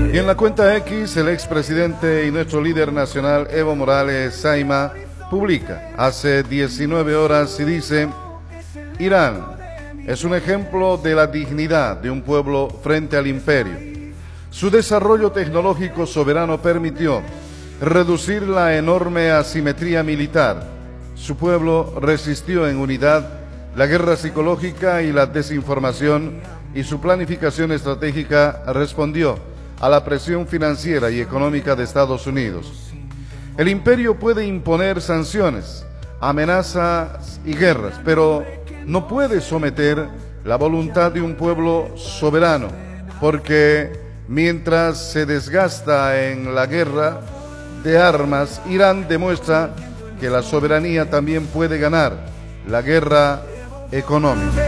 Y en la cuenta X, el expresidente y nuestro líder nacional, Evo Morales Saima, publica hace 19 horas y dice: Irán es un ejemplo de la dignidad de un pueblo frente al imperio. Su desarrollo tecnológico soberano permitió reducir la enorme asimetría militar. Su pueblo resistió en unidad la guerra psicológica y la desinformación, y su planificación estratégica respondió a la presión financiera y económica de Estados Unidos. El imperio puede imponer sanciones, amenazas y guerras, pero no puede someter la voluntad de un pueblo soberano, porque mientras se desgasta en la guerra de armas, Irán demuestra que la soberanía también puede ganar la guerra económica.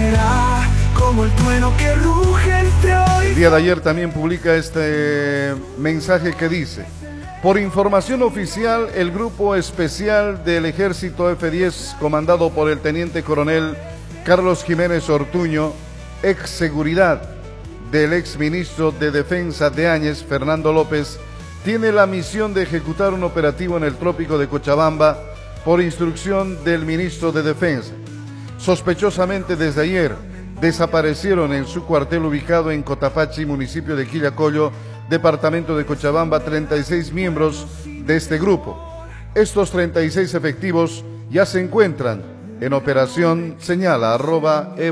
El día de ayer también publica este mensaje que dice: por información oficial, el grupo especial del ejército F-10, comandado por el teniente coronel Carlos Jiménez Ortuño, ex seguridad del ex ministro de Defensa de Áñez, Fernando López, tiene la misión de ejecutar un operativo en el trópico de Cochabamba por instrucción del ministro de Defensa. Sospechosamente, desde ayer desaparecieron en su cuartel ubicado en Cotapaxi, municipio de Quillacollo, departamento de Cochabamba, 36 miembros de este grupo. Estos 36 efectivos ya se encuentran en operación, señala @